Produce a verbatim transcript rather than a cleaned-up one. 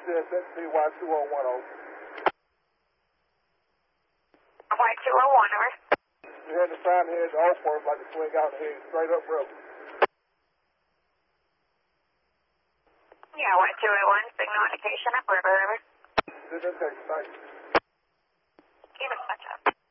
said set to Y two oh one oh. Y two oh one, over. We had to sign head to Oakport like to swing out and head straight up road. Yeah, Y two oh one, signal indication upriver, over. Good indication, thank you. Give us a touch up.